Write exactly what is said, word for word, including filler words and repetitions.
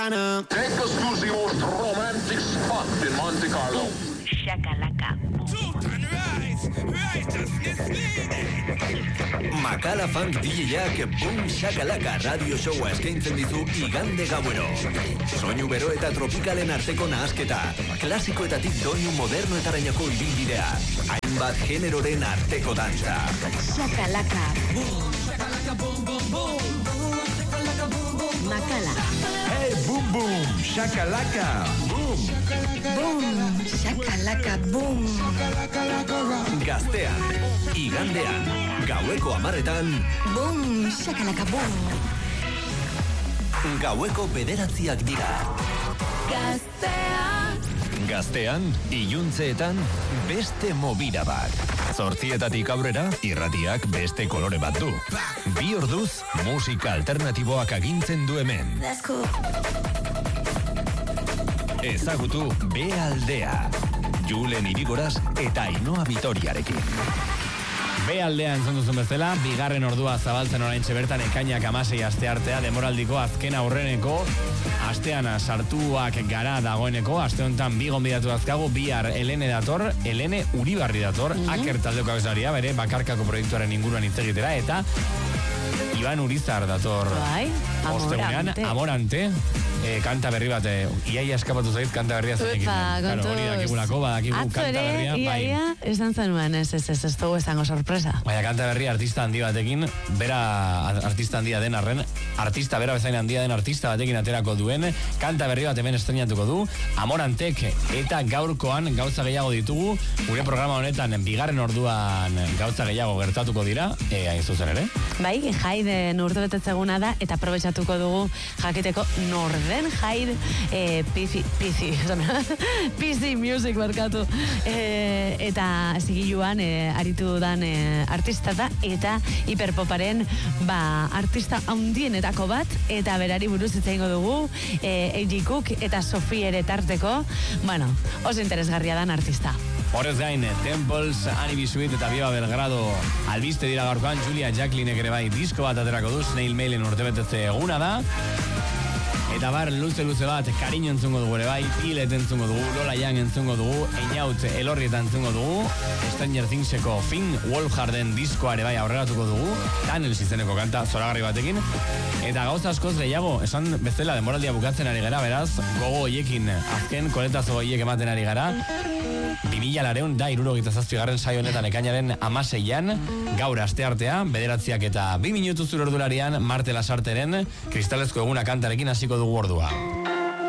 Take us to the most romantic spot in Monte Carlo. Shakalaka. Makala Funk D J-ak Boom Shakalaka radio showa eskaintzen dizu igande gauero. Soinu bero eta tropikalen arteko nahasketa, klasikoetatik doinu modernoetarainoko ibilbidea, hainbat generoren arteko dantza. Shakalaka boom. Shakalaka boom boom boom. Shakalaka boom boom. Makala. Hey boom boom, shakalaka boom. Boom, shakalaka boom. Gaztean, igandean, gaueko hamarretan, Boom, shakalaka boom. gaueko bederatziak dira. Gaztean. Gaztean, iluntzeetan, beste movida bat. Zortzietatik aurrera, irratiak beste kolore bat du. Bi orduz, musika alternatiboak agintzen du hemen. That's cool. Ezagutu B aldea. Julen Irigoraz eta Ainhoa Vitoriarekin. B aldea entzun duzun bezala, bigarren ordua zabaltzen oraintxe bertan ekainak hamasei aste artea, demoraldiko azken aurreneko, astean sartuak gara dagoeneko, aste honetan bi gonbidatu dazkagu, bihar Elene dator, Elene Uribarri dator, mm-hmm. Aker taldeko abeslaria, bere bakarkako proiektuaren inguruan hitz egitera, eta Iban Urizar dator. Bai, Amorante. Amorante. E, kanta berri bat, e, iaia eskapatu zait kanta berria zenekin. Claro, hori dakigulako, badakigu kanta berria. Atzo ere, iaia, esan zenuen, ez, ez, ez, ez dugu esango sorpresa. Baina kanta berria artista handi batekin, bera artista handia den arren, artista, bera bezain handia den artista batekin aterako duen, kanta berri bat hemen estrenatuko du, Amorantek, eta gaurkoan gauza gehiago ditugu, gure programa honetan, bigarren orduan gauza gehiago gertatuko dira, e, hain zuzen ere. Bai, Jaiden urtebetetzeguna da, eta aprobetxatuko dugu jakiteko norde den Jaid eh, Pizi Pizi Pizi Music barkatu eh, eta zigiluan eh, aritu dan eh, artista da eta hiperpoparen ba, artista handienetako bat eta berari buruz hitz egingo dugu eh, Eiji Cook eta Sofie ere tarteko, bueno, oso interesgarria dan artista. Horrez gain, Temples, Anibi Sweet eta Biba Belgrado albiste dira gaurkoan, Julia Jacqueline ere bai disko bat aterako du, Snail Mailen urtebetetze eguna da. Eta bar, luze-luze bat, Kariño entzungo dugu ere bai, Pilet entzungo dugu, Lola Young entzungo dugu, Einaut Elorrieta entzungo dugu, Stranger Thingseko Finn Wolfharden diskoa ere bai aurreratuko dugu, Tunnels izeneko kanta, zoragarri batekin, eta gauza askoz gehiago, esan bezala denboraldia bukatzen ari gara, beraz, gogo hoiekin, azken koletazo hoiek ematen ari gara, bi mila lareun da irurogeita zazpi garren saio honetan ekainaren hamaseian, gaur asteartea, bederatziak eta bi minutu zure ordularian, Marte Lasarteren, kristalezko eguna kantarekin hasiko dugu ordua.